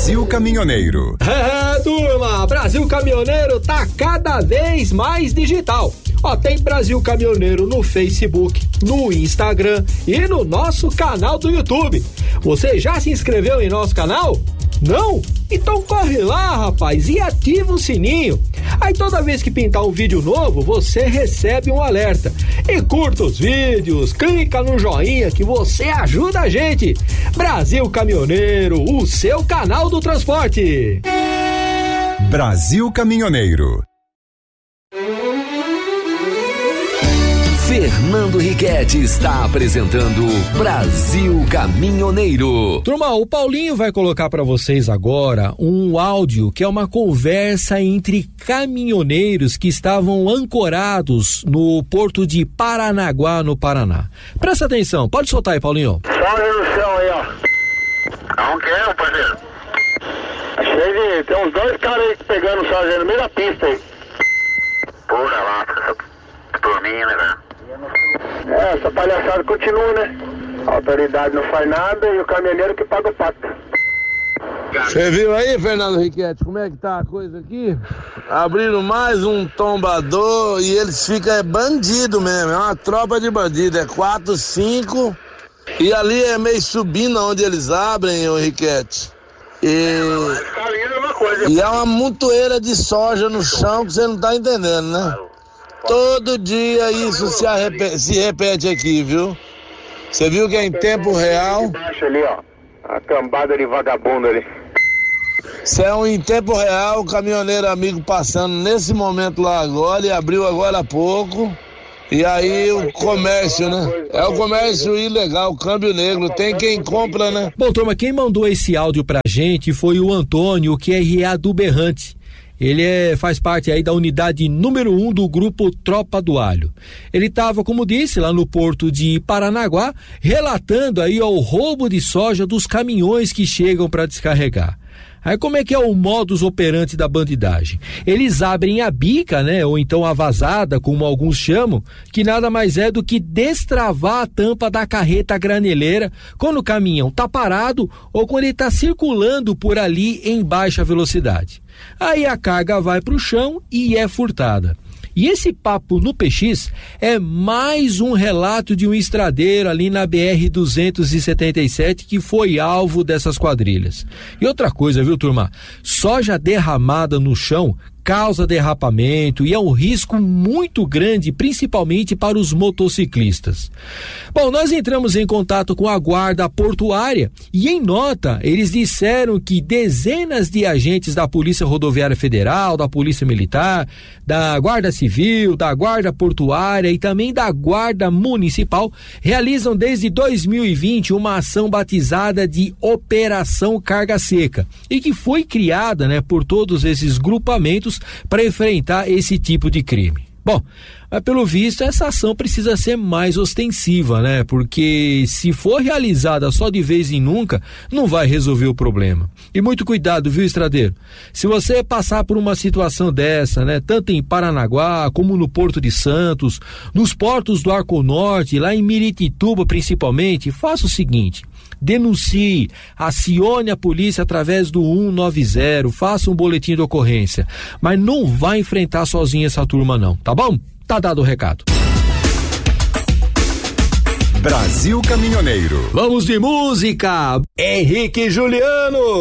Brasil Caminhoneiro. Turma, Brasil Caminhoneiro tá cada vez mais digital. Ó, tem Brasil Caminhoneiro no Facebook, no Instagram e no nosso canal do YouTube. Você já se inscreveu em nosso canal? Não? Então corre lá, rapaz, e ativa o sininho. Aí toda vez que pintar um vídeo novo, você recebe um alerta. E curta os vídeos, clica no joinha que você ajuda a gente. Brasil Caminhoneiro, o seu canal do transporte. Brasil Caminhoneiro. Fernando Riquetti está apresentando Brasil Caminhoneiro. Turma, o Paulinho vai colocar para vocês agora um áudio que é uma conversa entre caminhoneiros que estavam ancorados no porto de Paranaguá, no Paraná. Presta atenção, pode soltar aí, Paulinho. Só no céu aí, ó. Não quero, parceiro. Achei tem uns dois caras aí pegando o sargento no meio da pista aí. Pura lá, essa turminha, né, velho? Essa palhaçada continua, né? A autoridade não faz nada e o caminhoneiro que paga o pato. Você viu aí, Fernando Riquetti, como é que tá a coisa aqui? Abriram mais um tombador e eles ficam bandido mesmo, é uma tropa de bandido, é 4, 5 e ali é meio subindo onde eles abrem, ô Riquetti. E é uma montoeira de soja no chão que você não tá entendendo, né? Todo dia isso se repete aqui, viu? Você viu que é em tempo real? Ali, ó, a cambada de vagabundo ali. Isso é em tempo real, o caminhoneiro amigo passando nesse momento lá agora e abriu agora há pouco. E aí o comércio, né? É o comércio ilegal, o câmbio negro, tem quem compra, né? Bom, turma, quem mandou esse áudio pra gente foi o Antônio, o QRA do Berrante. Ele faz parte aí da unidade número 1 do grupo Tropa do Alho. Ele estava, como disse, lá no porto de Paranaguá, relatando aí o roubo de soja dos caminhões que chegam para descarregar. Aí como é que é o modus operandi da bandidagem? Eles abrem a bica, né, ou então a vazada, como alguns chamam, que nada mais é do que destravar a tampa da carreta graneleira quando o caminhão tá parado ou quando ele tá circulando por ali em baixa velocidade. Aí a carga vai pro chão e é furtada. E esse papo no PX é mais um relato de um estradeiro ali na BR-277 que foi alvo dessas quadrilhas. E outra coisa, viu, turma? Soja derramada no chão causa derrapamento e é um risco muito grande, principalmente para os motociclistas. Bom, nós entramos em contato com a guarda portuária e em nota eles disseram que dezenas de agentes da Polícia Rodoviária Federal, da Polícia Militar, da Guarda Civil, da Guarda Portuária e também da Guarda Municipal realizam desde 2020 uma ação batizada de Operação Carga Seca e que foi criada, né, por todos esses grupamentos para enfrentar esse tipo de crime. Bom, mas pelo visto essa ação precisa ser mais ostensiva, né? Porque se for realizada só de vez em nunca, não vai resolver o problema. E muito cuidado, viu, estradeiro? Se você passar por uma situação dessa, né? Tanto em Paranaguá, como no Porto de Santos, nos portos do Arco Norte, lá em Miritituba principalmente, faça o seguinte: denuncie, acione a polícia através do 190, faça um boletim de ocorrência, mas não vai enfrentar sozinho essa turma não, tá bom? Tá dado o recado. Brasil Caminhoneiro. Vamos de música, Henrique e Juliano.